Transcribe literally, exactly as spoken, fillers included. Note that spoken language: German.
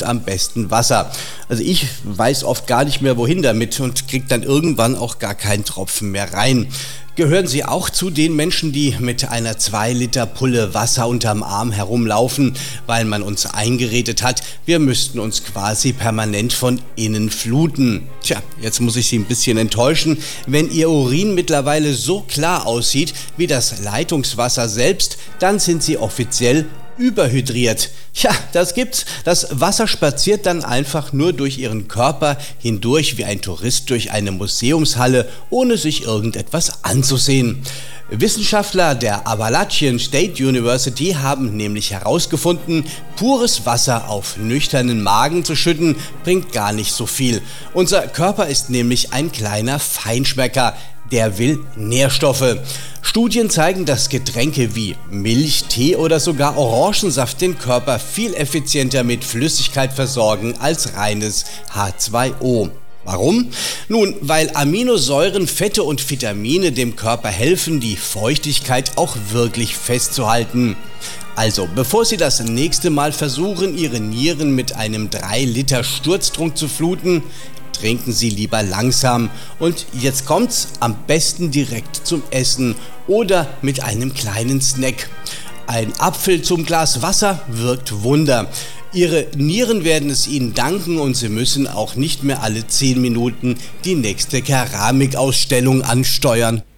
und am besten Wasser. Also ich weiß oft gar nicht mehr wohin damit und kriege dann irgendwann auch gar keinen Tropfen mehr rein. Gehören Sie auch zu den Menschen, die mit einer zwei Liter Pulle Wasser unterm Arm herumlaufen, weil man uns eingeredet hat, wir müssten uns quasi permanent von innen fluten? Tja, jetzt muss ich Sie ein bisschen enttäuschen. Wenn Ihr Urin mittlerweile so klar aussieht wie das Leitungswasser selbst, dann sind Sie offiziell überhydriert. Ja, das gibt's. Das Wasser spaziert dann einfach nur durch Ihren Körper hindurch wie ein Tourist durch eine Museumshalle, ohne sich irgendetwas anzusehen. Wissenschaftler der Appalachian State University haben nämlich herausgefunden, pures Wasser auf nüchternen Magen zu schütten, bringt gar nicht so viel. Unser Körper ist nämlich ein kleiner Feinschmecker. Der will Nährstoffe. Studien zeigen, dass Getränke wie Milch, Tee oder sogar Orangensaft den Körper viel effizienter mit Flüssigkeit versorgen als reines H zwei O. Warum? Nun, weil Aminosäuren, Fette und Vitamine dem Körper helfen, die Feuchtigkeit auch wirklich festzuhalten. Also, bevor Sie das nächste Mal versuchen, Ihre Nieren mit einem drei Liter Sturztrunk zu fluten, trinken Sie lieber langsam und jetzt kommt's, am besten direkt zum Essen oder mit einem kleinen Snack. Ein Apfel zum Glas Wasser wirkt Wunder. Ihre Nieren werden es Ihnen danken und Sie müssen auch nicht mehr alle zehn Minuten die nächste Keramikausstellung ansteuern.